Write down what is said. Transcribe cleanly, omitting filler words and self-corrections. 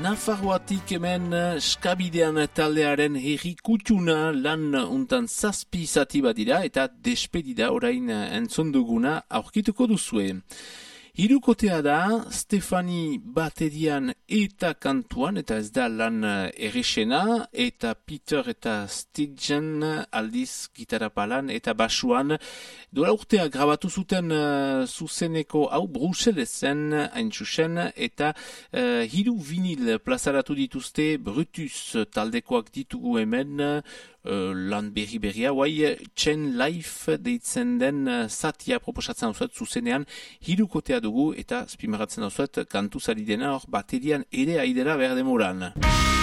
Nafarroatik hemen Skabidean taldearen herri kutxuna lan untan 7 zati bat dira eta despedida orain entzonduguna aurkituko duzue. Hirukotea da, Stefani baterian eta kantuan, eta ez da lan errexena, eta Peter eta Stigen aldiz gitarapalan eta basuan. Dola urtea grabatu zuten zuzeneko hau Bruselesen hain txusen, eta hiru vinil plazaratu dituzte Brutus taldekoak ditugu hemen, lan berri-berria, guai Chain Life deitzen den zatia proposatzen dauzuet zuzenean hirukotea dugu eta azpimarratzen dauzuet kantuz ari dena hor baterian ere aidera behar demoran.